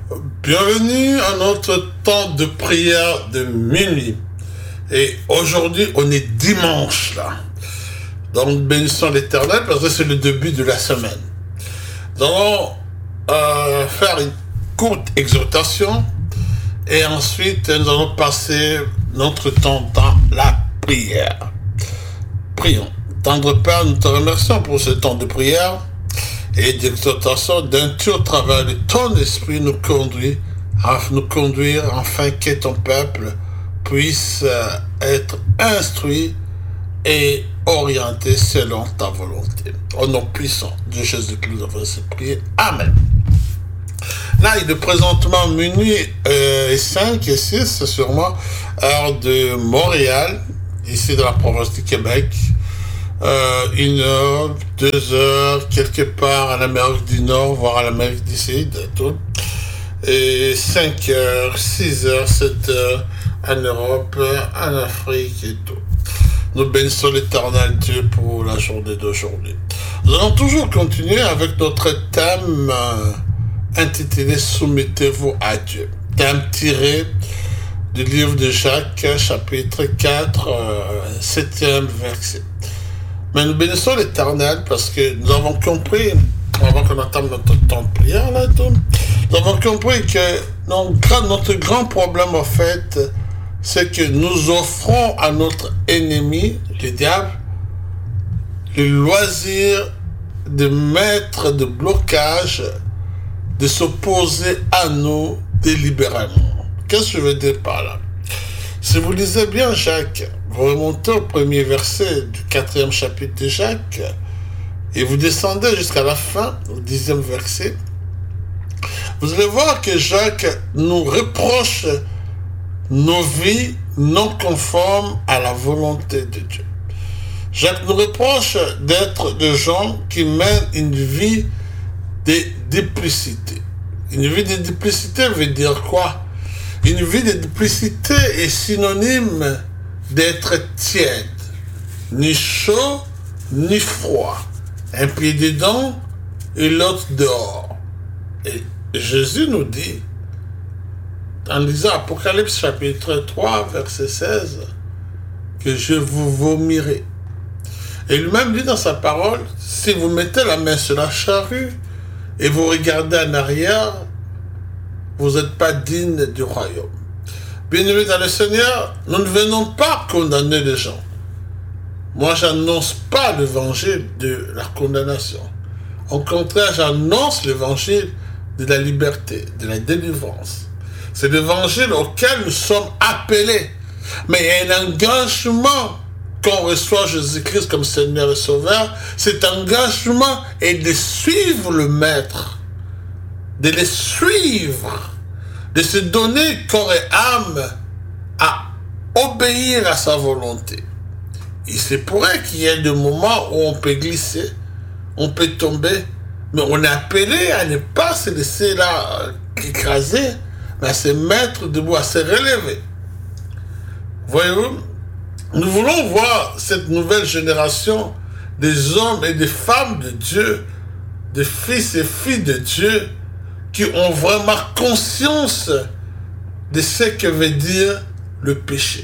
Bienvenue à notre temps de prière de minuit. Et aujourd'hui, on est dimanche là. Donc, bénissons l'Éternel parce que c'est le début de la semaine. Nous allons faire une courte exhortation et ensuite nous allons passer notre temps dans la prière. Prions. Tendre Père, nous te remercions pour ce temps de prière et d'exhortation d'un tout au travers de ton esprit nous conduire afin que ton peuple puisse être instruit et orienté selon ta volonté. Au nom puissant de Jésus-Christ, nous avons ainsi prié. Amen. Là, il est présentement minuit et 5 et 6, sûrement, heure de Montréal, ici dans la province du Québec. 1 heure, 2 heures, quelque part en Amérique du Nord, voire en Amérique du Sud, et tout. Et 5 heures, 6 heures, 7 heures en Europe, en Afrique et tout. Nous bénissons l'Éternel Dieu pour la journée d'aujourd'hui. Nous allons toujours continuer avec notre thème intitulé « Soumettez-vous à Dieu ». Thème tiré du livre de Jacques, chapitre 4, 7e verset. Mais nous bénissons l'Éternel parce que nous avons compris, avant qu'on entame notre temps de prière, là, tout, nous avons compris que notre grand problème, en fait, c'est que nous offrons à notre ennemi, le diable, le loisir de mettre de blocage, de s'opposer à nous délibérément. Qu'est-ce que je veux dire par là? Si vous lisez bien Jacques, vous remontez au premier verset du 4e chapitre de Jacques et vous descendez jusqu'à la fin, au 10e verset, vous allez voir que Jacques nous reproche nos vies non conformes à la volonté de Dieu. Jacques nous reproche d'être des gens qui mènent une vie de duplicité. Une vie de duplicité veut dire quoi? Une vie de duplicité est synonyme d'être tiède, ni chaud, ni froid. Un pied dedans et l'autre dehors. Et Jésus nous dit, en lisant Apocalypse chapitre 3, verset 16, que je vous vomirai. Et lui-même dit dans sa parole, si vous mettez la main sur la charrue et vous regardez en arrière, vous n'êtes pas digne du royaume. Bien-aimés dans le Seigneur, nous ne venons pas condamner les gens. Moi, j'annonce pas l'évangile de la condamnation. Au contraire, j'annonce l'évangile de la liberté, de la délivrance. C'est l'évangile auquel nous sommes appelés. Mais il y a un engagement qu'on reçoit Jésus-Christ comme Seigneur et Sauveur. Cet engagement est de suivre le Maître, de les suivre, de se donner corps et âme à obéir à sa volonté. Il se pourrait qu'il y ait des moments où on peut glisser, on peut tomber, mais on est appelé à ne pas se laisser là écraser, mais à se mettre debout, à se relever. Voyez-vous, nous voulons voir cette nouvelle génération des hommes et des femmes de Dieu, des fils et filles de Dieu, qui ont vraiment conscience de ce que veut dire le péché.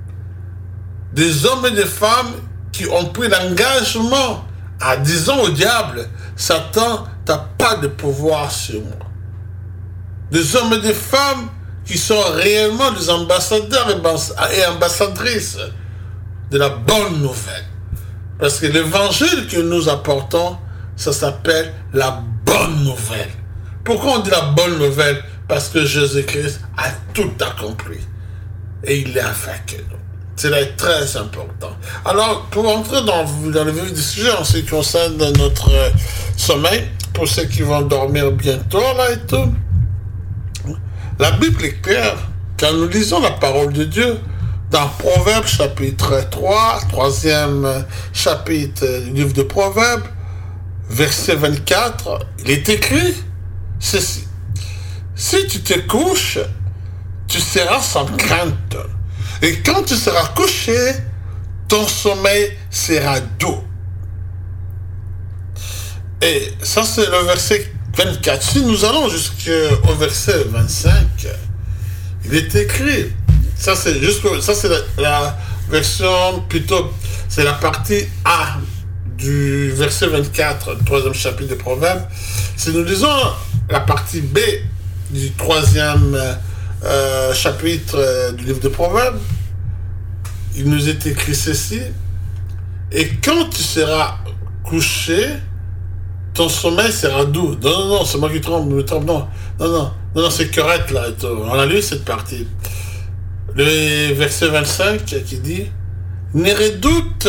Des hommes et des femmes qui ont pris l'engagement à disant au diable, Satan, tu n'as pas de pouvoir sur moi. Des hommes et des femmes qui sont réellement des ambassadeurs et ambassadrices de la bonne nouvelle. Parce que l'évangile que nous apportons, ça s'appelle la bonne nouvelle. Pourquoi on dit la bonne nouvelle? Parce que Jésus-Christ a tout accompli. Et il est vaincu. Cela est très important. Alors, pour entrer dans le vif du sujet en ce qui concerne notre sommeil, pour ceux qui vont dormir bientôt, là et tout, la Bible est claire. Quand nous lisons la parole de Dieu, dans Proverbes chapitre 3, 3e chapitre du livre de Proverbes, verset 24, il est écrit ceci. Si tu te couches, tu seras sans crainte. Et quand tu seras couché, ton sommeil sera doux. Et ça, c'est le verset 24. Si nous allons jusqu'au verset 25, il est écrit, ça c'est la version plutôt, c'est la partie A du verset 24, le 3e chapitre de Proverbes. Si nous lisons la partie B du 3e chapitre du livre de Proverbes, il nous est écrit ceci: et quand tu seras couché, ton sommeil sera doux. Non, c'est moi qui me trompe, non, c'est correct là. On a lu cette partie. Le verset 25 qui dit: ne redoute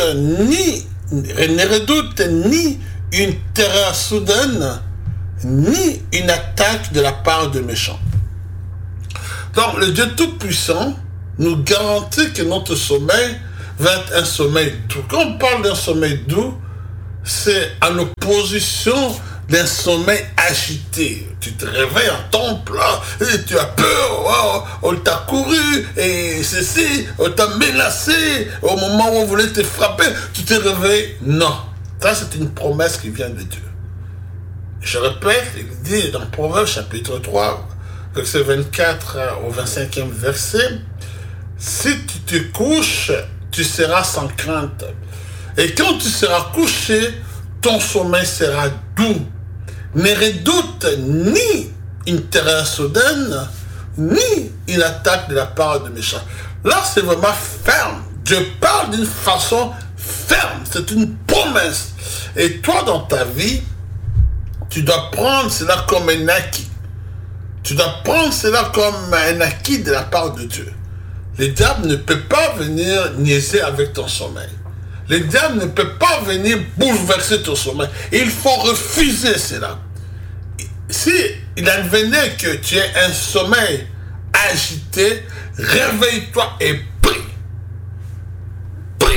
ni une terreur soudaine, ni une attaque de la part de méchants. Donc, le Dieu Tout-Puissant nous garantit que notre sommeil va être un sommeil doux. Quand on parle d'un sommeil doux, c'est en opposition d'un sommeil agité. Tu te réveilles en temple, là, et tu as peur, on t'a couru, et ceci, on t'a menacé, au moment où on voulait te frapper, tu te réveilles. Non, ça c'est une promesse qui vient de Dieu. Je répète, il dit dans Proverbes chapitre 3, verset 24 au 25e verset: si tu te couches, tu seras sans crainte. Et quand tu seras couché, ton sommeil sera doux. Ne redoute ni une terreur soudaine, ni une attaque de la part de méchants. Là, c'est vraiment ferme. Dieu parle d'une façon ferme. C'est une promesse. Et toi, dans ta vie, tu dois prendre cela comme un acquis. Tu dois prendre cela comme un acquis de la part de Dieu. Le diable ne peut pas venir niaiser avec ton sommeil. Le diable ne peut pas venir bouleverser ton sommeil. Il faut refuser cela. Si il advenait que tu aies un sommeil agité, réveille-toi et prie. Prie.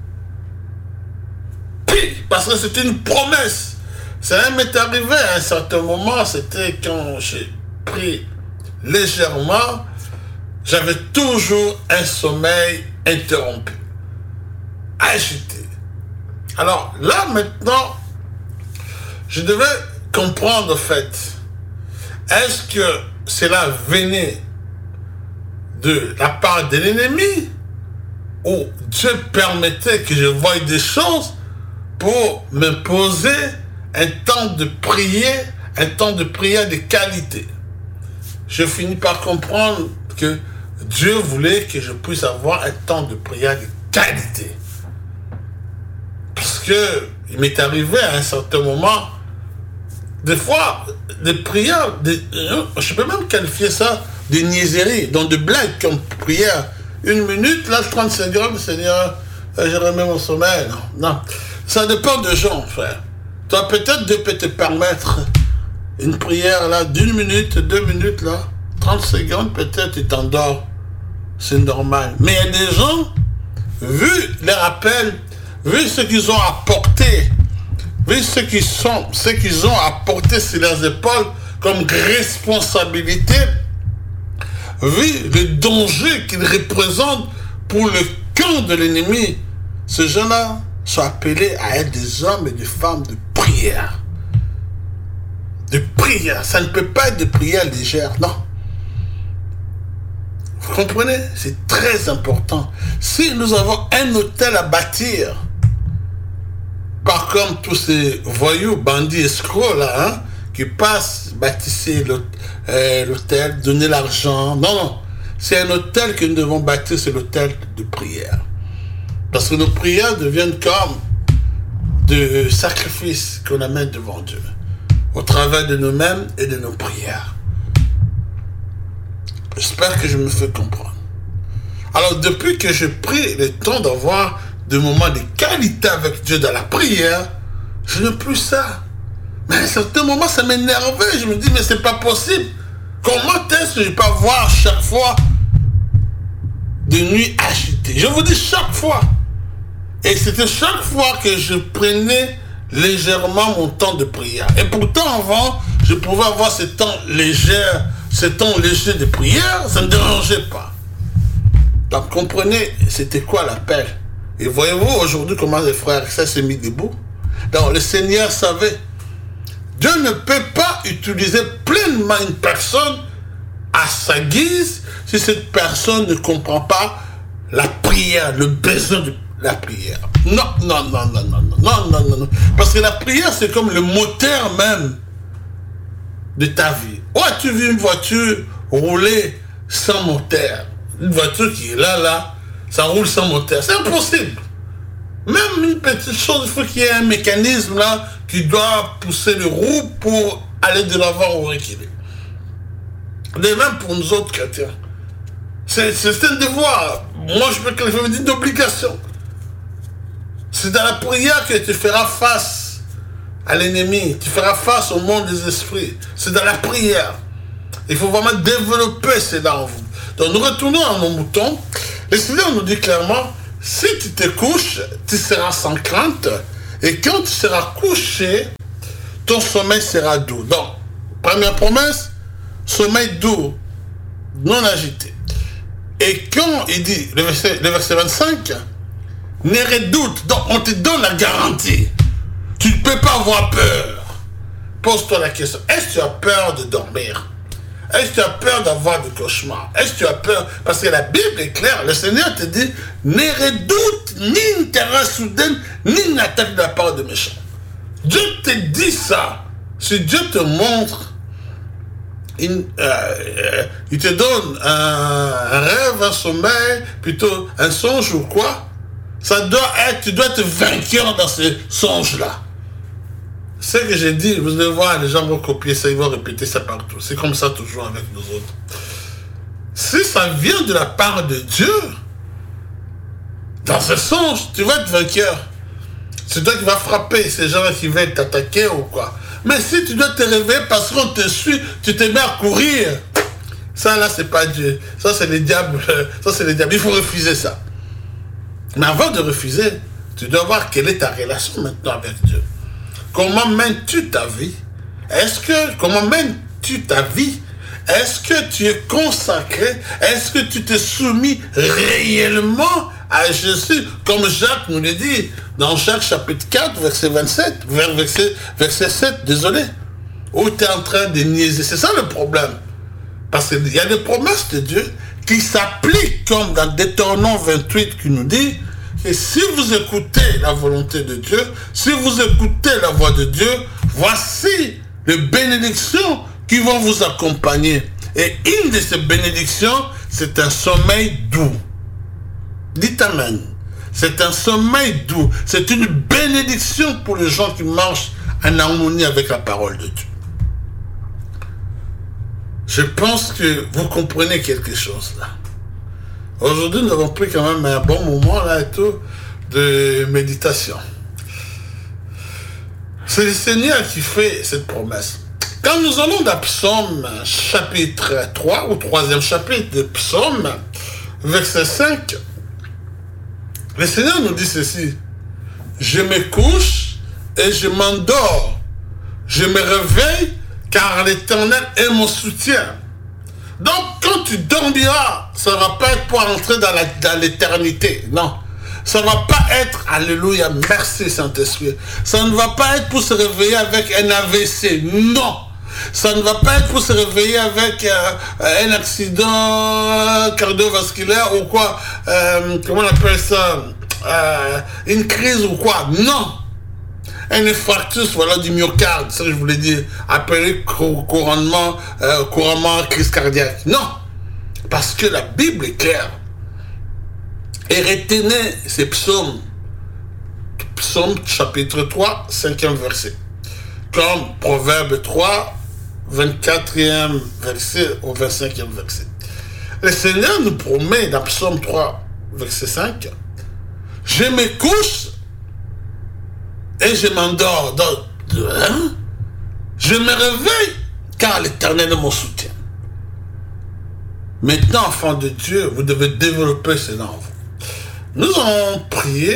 Prie. Parce que c'est une promesse. Ça m'est arrivé à un certain moment, c'était quand j'ai pris légèrement, j'avais toujours un sommeil interrompu, agité. Alors là maintenant, je devais comprendre en fait, est-ce que cela venait de la part de l'ennemi ou Dieu permettait que je voie des choses pour me poser un temps de prière de qualité. Je finis par comprendre que Dieu voulait que je puisse avoir un temps de prière de qualité. Parce que il m'est arrivé à un certain moment, des fois, des prières, je peux même qualifier ça de niaiserie, donc de blagues comme prière. 1 minute, là, 30 secondes, Seigneur, je remets mon sommeil. Non. Ça dépend de gens, frère. Toi, peut-être Dieu peut te permettre une prière, là, d'1 minute, 2 minutes, là, 30 secondes, peut-être tu t'endors. C'est normal. Mais il y a des gens, vu les rappels, vu ce qu'ils ont apporté, vu ce qu'ils ont apporté sur leurs épaules comme responsabilité, vu le danger qu'ils représentent pour le camp de l'ennemi, ces gens-là sont appelés à être des hommes et des femmes de prière. De prière. Ça ne peut pas être de prière légère, non. Vous comprenez? C'est très important. Si nous avons un hôtel à bâtir, pas comme tous ces voyous, bandits, escrocs, là, hein, qui passent, bâtisser l'hôtel, donner l'argent. Non. C'est un hôtel que nous devons bâtir, c'est l'hôtel de prière. Parce que nos prières deviennent comme de sacrifices qu'on amène devant Dieu, au travers de nous-mêmes et de nos prières. J'espère que je me fais comprendre. Alors, depuis que j'ai pris le temps d'avoir des moments de qualité avec Dieu dans la prière, je n'ai plus ça. Mais à un certain moment, ça m'énervait. Je me dis, mais c'est pas possible. Comment est-ce que je peux avoir chaque fois des nuits agitées? Je vous dis chaque fois. Et c'était chaque fois que je prenais légèrement mon temps de prière. Et pourtant, avant, je pouvais avoir ce temps léger de prière, ça ne me dérangeait pas. Donc, comprenez, c'était quoi l'appel? Et voyez-vous aujourd'hui comment les frères ça s'est mis debout? Donc, le Seigneur savait. Dieu ne peut pas utiliser pleinement une personne à sa guise si cette personne ne comprend pas la prière, le besoin de la prière. Non. Parce que la prière, c'est comme le moteur même de ta vie. Où as-tu vu une voiture rouler sans moteur? Une voiture qui est là, ça roule sans moteur. C'est impossible. Même une petite chose, il faut qu'il y ait un mécanisme là qui doit pousser les roues pour aller de l'avant ou reculer. De même pour nous autres chrétiens. C'est un devoir. Moi, je peux qualifier d'une obligation. C'est dans la prière que tu feras face à l'ennemi. Tu feras face au monde des esprits. C'est dans la prière. Il faut vraiment développer cela en vous. Donc, nous retournons à nos moutons. Le Seigneur nous dit clairement, si tu te couches, tu seras sans crainte. Et quand tu seras couché, ton sommeil sera doux. Donc, première promesse, sommeil doux, non agité. Et quand il dit, le verset 25, ne redoute. Donc, on te donne la garantie. Tu ne peux pas avoir peur. Pose-toi la question. Est-ce que tu as peur de dormir? Est-ce que tu as peur d'avoir des cauchemars? Est-ce que tu as peur? Parce que la Bible est claire. Le Seigneur te dit, ne redoute ni une terreur soudaine, ni une attaque de la part de méchants. Dieu te dit ça. Si Dieu te montre, il te donne un rêve, un sommeil, plutôt un songe ou quoi, ça doit être, tu dois être vainqueur dans ce songe-là. Ce que j'ai dit, vous allez voir, les gens vont copier ça, ils vont répéter ça partout. C'est comme ça toujours avec nous autres. Si ça vient de la part de Dieu, dans ce songe, tu vas être vainqueur. C'est toi qui vas frapper ces gens qui veulent t'attaquer ou quoi. Mais si tu dois te réveiller parce qu'on te suit, tu te mets à courir. Ça là, c'est pas Dieu. Ça c'est les diables. Ça c'est les diables. Il faut refuser ça. Mais avant de refuser, tu dois voir quelle est ta relation maintenant avec Dieu. Comment mènes-tu ta vie? Comment mènes-tu ta vie? Est-ce que tu es consacré? Est-ce que tu t'es soumis réellement à Jésus? Comme Jacques nous le dit dans Jacques chapitre 4, verset 27, verset 7, désolé. Où tu es en train de niaiser. C'est ça le problème. Parce qu'il y a des promesses de Dieu qui s'appliquent comme dans Deutéronome 28 qui nous dit que si vous écoutez la volonté de Dieu, si vous écoutez la voix de Dieu, voici les bénédictions qui vont vous accompagner. Et une de ces bénédictions, c'est un sommeil doux. Dites Amen. C'est un sommeil doux. C'est une bénédiction pour les gens qui marchent en harmonie avec la parole de Dieu. Je pense que vous comprenez quelque chose là. Aujourd'hui, nous avons pris quand même un bon moment là et tout de méditation. C'est le Seigneur qui fait cette promesse. Quand nous allons dans Psaume chapitre 3 ou 3e chapitre de Psaume, verset 5, le Seigneur nous dit ceci. Je me couche et je m'endors. Je me réveille car l'Éternel est mon soutien. Donc, quand tu dormiras, ça ne va pas être pour entrer dans l'éternité. Non. Ça ne va pas être, alléluia, merci Saint-Esprit. Ça ne va pas être pour se réveiller avec un AVC. Non. Ça ne va pas être pour se réveiller avec un accident cardiovasculaire ou quoi. Comment on appelle ça? Une crise ou quoi. Non. Un infarctus, voilà, du myocarde, c'est ce que je voulais dire, appelé couramment crise cardiaque. Non, parce que la Bible est claire. Et retenez ces psaumes. Psaume chapitre 3, 5e verset. Comme Proverbe 3, 24e verset au 25e verset. Le Seigneur nous promet dans Psaume 3, verset 5, je me couche et je m'endors. Je me réveille car l'Éternel est mon soutien. Maintenant, enfants de Dieu, vous devez développer cela en vous. Nous allons prier.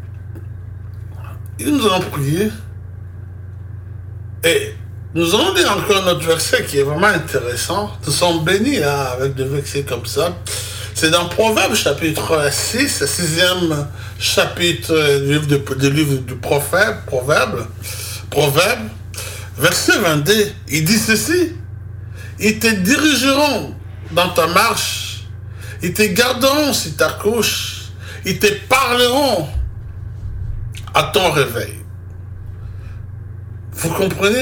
Et nous allons prier. Et nous allons lire encore notre verset qui est vraiment intéressant. Nous sommes bénis là, avec des versets comme ça. C'est dans Proverbe chapitre 6, 6e chapitre du livre du proverbe, Verset 22, il dit ceci. Ils te dirigeront dans ta marche. Ils te garderont si tu accouches. Ils te parleront à ton réveil. Vous comprenez?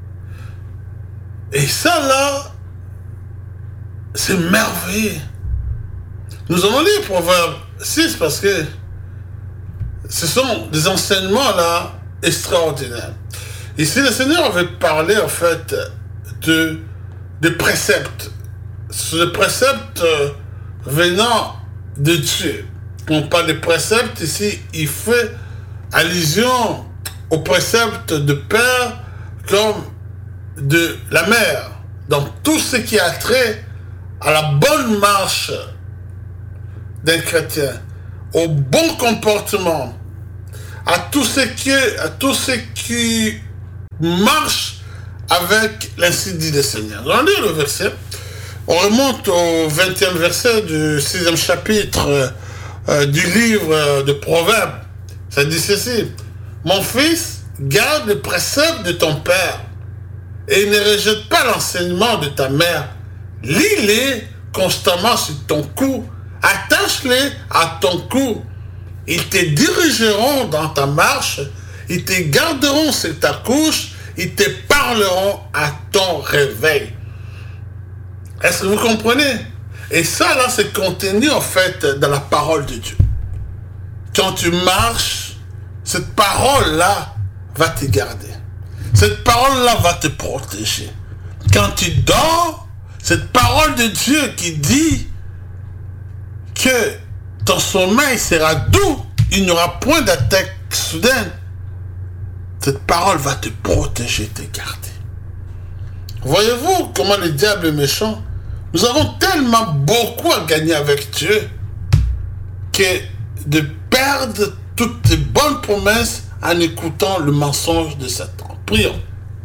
Et ça là, c'est merveilleux. Nous allons lire Proverbe 6 parce que ce sont des enseignements là extraordinaires. Ici, le Seigneur avait parlé en fait de préceptes. Ce précepte venant de Dieu. Quand on parle de préceptes ici, il fait allusion au précepte de père comme de la mère. Donc tout ce qui a trait à la bonne marche d'un chrétien, au bon comportement, à tout ce qui marche avec l'insigne du Seigneur. On lit le verset. On remonte au 20e verset du 6e chapitre du livre de Proverbes. Ça dit ceci. Mon fils, garde le précepte de ton père et ne rejette pas l'enseignement de ta mère. Lis-les constamment sur ton cou. Attache-les à ton cou. Ils te dirigeront dans ta marche. Ils te garderont sur ta couche. Ils te parleront à ton réveil. Est-ce que vous comprenez? Et ça, là, c'est contenu, en fait, dans la parole de Dieu. Quand tu marches, cette parole-là va te garder. Cette parole-là va te protéger. Quand tu dors, cette parole de Dieu qui dit que ton sommeil sera doux, il n'y aura point d'attaque soudaine. Cette parole va te protéger, te garder. Voyez-vous comment le diable est méchant? Nous avons tellement beaucoup à gagner avec Dieu que de perdre toutes les bonnes promesses en écoutant le mensonge de Satan. Prions.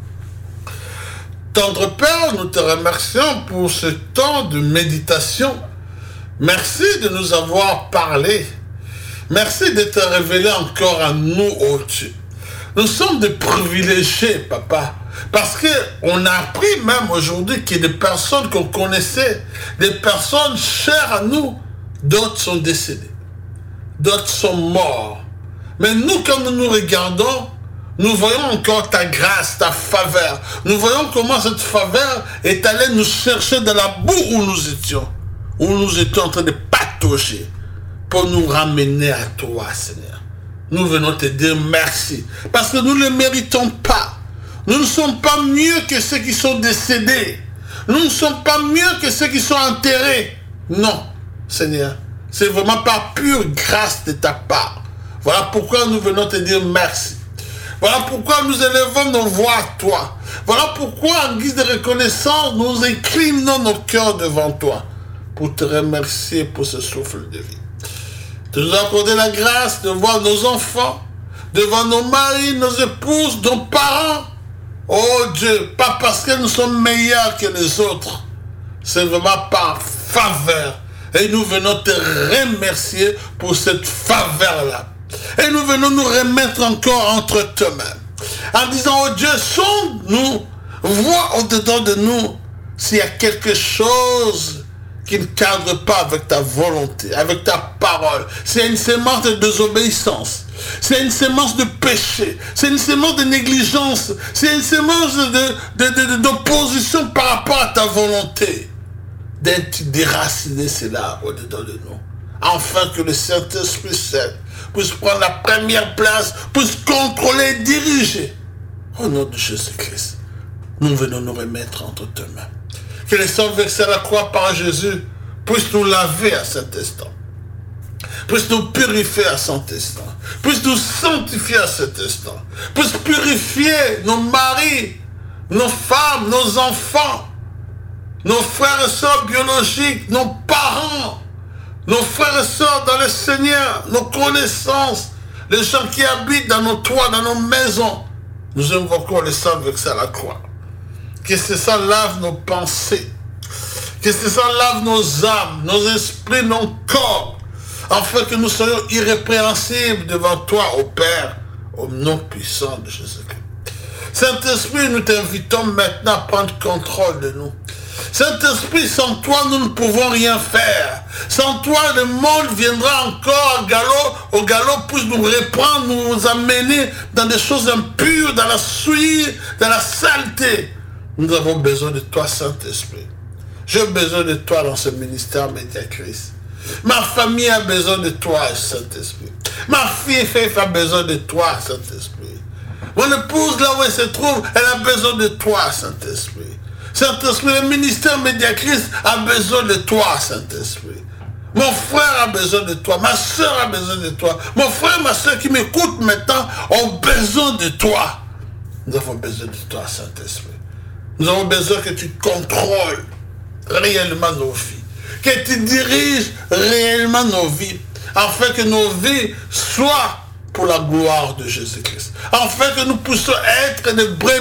Tendre Père, nous te remercions pour ce temps de méditation. Merci de nous avoir parlé. Merci de te révéler encore à nous, ô Dieu. Nous sommes des privilégiés, Papa, parce qu'on a appris même aujourd'hui qu'il y a des personnes qu'on connaissait, des personnes chères à nous, d'autres sont décédées, d'autres sont morts. Mais nous, quand nous nous regardons, nous voyons encore ta grâce, ta faveur. Nous voyons comment cette faveur est allée nous chercher dans la boue où nous étions en train de patauger, pour nous ramener à toi, Seigneur. Nous venons te dire merci, parce que nous ne le méritons pas. Nous ne sommes pas mieux que ceux qui sont décédés. Nous ne sommes pas mieux que ceux qui sont enterrés. Non, Seigneur, c'est vraiment par pure grâce de ta part. Voilà pourquoi nous venons te dire merci. Voilà pourquoi nous élevons nos voix à toi. Voilà pourquoi, en guise de reconnaissance, nous inclinons nos cœurs devant toi pour te remercier pour ce souffle de vie. De nous accorder la grâce de voir nos enfants, devant nos maris, nos épouses, nos parents. Oh Dieu, pas parce que nous sommes meilleurs que les autres. C'est vraiment par faveur. Et nous venons te remercier pour cette faveur-là. Et nous venons nous remettre encore entre tes mains. En disant, oh Dieu, sonde-nous, vois au-dedans de nous s'il y a quelque chose qui ne cadre pas avec ta volonté, avec ta parole. C'est une sémence de désobéissance. C'est une sémence de péché. C'est une sémence de négligence. C'est une sémence d'opposition par rapport à ta volonté. D'être déraciné cela au-dedans de nous. Afin que le Saint-Esprit puisse prendre la première place, puisse contrôler et diriger. Au nom de Jésus-Christ, nous venons nous remettre entre tes mains. Que le sang versé à la croix par Jésus puisse nous laver à cet instant. Puisse nous purifier à cet instant. Puisse nous sanctifier à cet instant. Puisse purifier nos maris, nos femmes, nos enfants, nos frères et sœurs biologiques, nos parents, nos frères et sœurs dans le Seigneur, nos connaissances, les gens qui habitent dans nos toits, dans nos maisons. Nous invoquons le sang versé à la croix. Que ça lave nos pensées. Que ça lave nos âmes, nos esprits, nos corps. Afin que nous soyons irrépréhensibles devant toi, ô Père, au nom puissant de Jésus-Christ. Saint-Esprit, nous t'invitons maintenant à prendre contrôle de nous. Saint-Esprit, sans toi, nous ne pouvons rien faire. Sans toi, le monde viendra encore au galop pour nous reprendre, nous amener dans des choses impures, dans la souillure, dans la saleté. Nous avons besoin de toi, Saint-Esprit. J'ai besoin de toi dans ce ministère Médiachrist. Ma famille a besoin de toi, Saint-Esprit. Ma fille a besoin de toi, Saint-Esprit. Mon épouse, là où elle se trouve, elle a besoin de toi, Saint-Esprit. Saint-Esprit, le ministère Médiachrist a besoin de toi, Saint-Esprit. Mon frère a besoin de toi, ma soeur a besoin de toi. Mon frère, ma soeur qui m'écoutent maintenant ont besoin de toi. Nous avons besoin de toi, Saint-Esprit. Nous avons besoin que tu contrôles réellement nos vies, que tu diriges réellement nos vies, afin que nos vies soient pour la gloire de Jésus-Christ, afin que nous puissions être des brebis